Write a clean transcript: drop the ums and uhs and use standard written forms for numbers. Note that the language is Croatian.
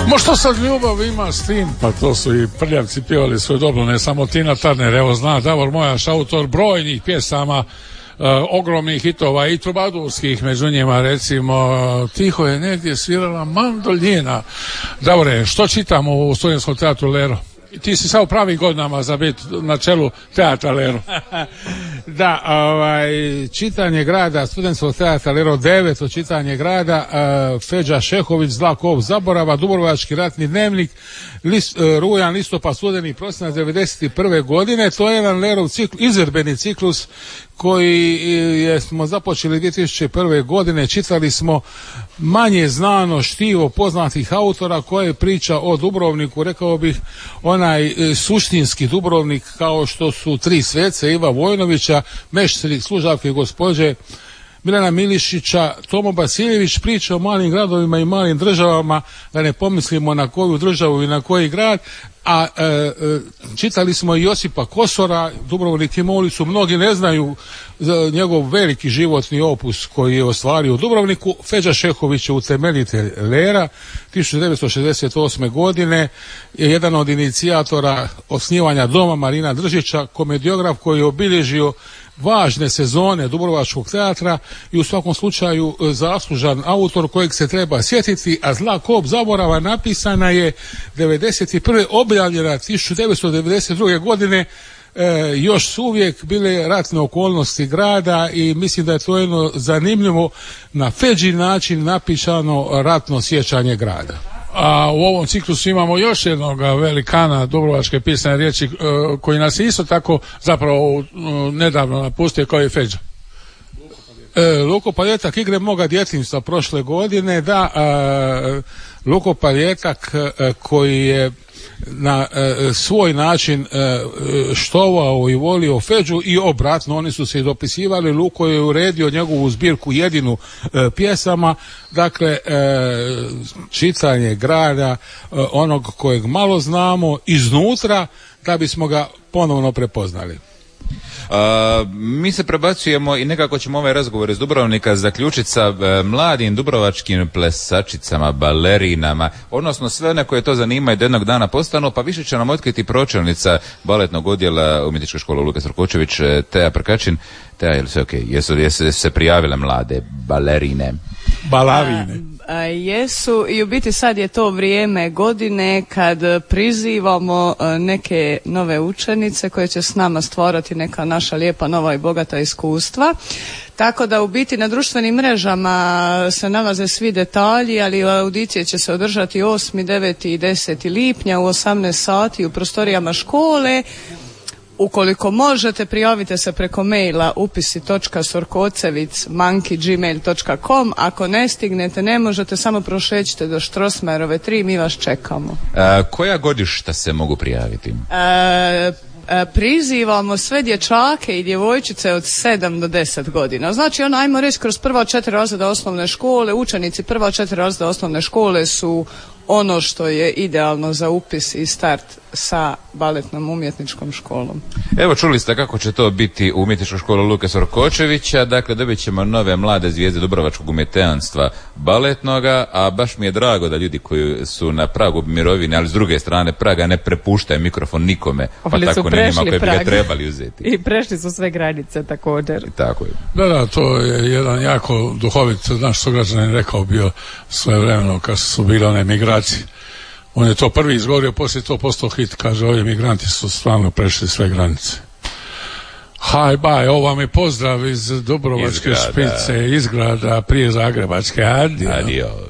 Što sad ljubav ima s tim? Pa to su i prljavci pjevali svoje dobro, ne samo Tina Turner, evo zna Davor Mojaš, autor brojnih pjesama, ogromnih hitova i trubadurskih, među njima recimo tiho je negdje svirala mandoljina. Davore, što čitamo u Studentskom teatru Lero? Ti si sad u pravim godinama za biti na čelu teatra Lero. Da, čitanje grada Studentskog teatra Lero, 9. čitanje grada, Feđa Šehović, Zla kov zaborava, Dubrovački ratni dnevnik, rujan, listopad, studeni, prosinac 91. godine. To je jedan Lerov izvedbeni ciklus koji smo započeli 2001. godine. Čitali smo manje znano štivo poznatih autora koje priča o Dubrovniku, rekao bih onaj suštinski Dubrovnik, kao što su Tri svece Iva Vojnovića, Mešćeri, Služavke gospođe Milana Milišića, Tomo Basiljević priča o malim gradovima i malim državama, da ne pomislimo na koju državu i na koji grad. A čitali smo i Josipa Kosora, Dubrovnik ima ulicu, mnogi ne znaju njegov veliki životni opus koji je ostvario u Dubrovniku. Feđa Šehović je utemeljitelj Lera, 1968. godine je jedan od inicijatora osnivanja Doma Marina Držića, komediograf koji je obilježio važne sezone Dubrovačkog teatra i u svakom slučaju zaslužan autor kojeg se treba sjetiti. A Zla kop zaborava napisana je 1991. objavljena 1992. godine. Još su uvijek bile ratne okolnosti grada i mislim da je to jedno zanimljivo na Feđin način napisano ratno sjećanje grada. A u ovom ciklusu imamo još jednog velikana dubrovačke pisane riječi koji nas je isto tako zapravo nedavno napustio, kao je Feđa. Luko Paljetak, igre moga djetinjstva prošle godine, da, Luko Paljetak koji je na svoj način štovao i volio Feđu i obratno, oni su se i dopisivali. Luko je uredio njegovu zbirku jedinu pjesama, dakle čitanje grada, onog kojeg malo znamo iznutra da bismo ga ponovno prepoznali. Mi se prebacujemo i nekako ćemo ovaj razgovor iz Dubrovnika zaključiti sa mladim dubrovačkim plesačicama, balerinama, odnosno sve one koje to zanima i da jednog dana postanu, pa više će nam otkriti pročelnica baletnog odjela Umjetničke škole Luka Sorkočević, Teja Prkačin. Teja, je li sve okej? Jesu se prijavile mlade balerine? Balavine. Jesu, i u biti sad je to vrijeme godine kad prizivamo neke nove učenice koje će s nama stvorati neka naša lijepa, nova i bogata iskustva. Tako da u biti na društvenim mrežama se nalaze svi detalji, ali audicije će se održati 8., 9. i 10. lipnja u 18 sati u prostorijama škole. Ukoliko možete, prijavite se preko maila upisi.sorkocevic@gmail.com. Ako ne stignete, ne možete, samo prošećite do Štrosmajerove 3, mi vas čekamo. Koja godišta se mogu prijaviti? Prizivamo sve dječake i djevojčice od 7 do 10 godina. Znači, ajmo reći, kroz prva 4 razreda osnovne škole, učenici prva 4 razreda osnovne škole su ono što je idealno za upis i start sa baletnom umjetničkom školom. Evo, čuli ste kako će to biti u Umjetničkoj školi Luke Sorkočevića. Dakle, dobit ćemo nove mlade zvijezde dubrovačkog umjetništva baletnoga, a baš mi je drago da ljudi koji su na pragu mirovine, ali s druge strane praga, ne prepuštaju mikrofon nikome, pa tako ne njima koji bi ga trebali uzeti. I prešli su sve granice također. I tako je. Da, to je jedan jako duhovit naš sugrađanin rekao bio svojevremeno kad su bile one migracije. On je to prvi izgovorio, poslije to postao hit, kaže, ovi migranti su stvarno prešli sve granice. Hi, bye, ovo vam je pozdrav iz Dubrovačke Špice, iz grada prije Zagrebačke. Adio.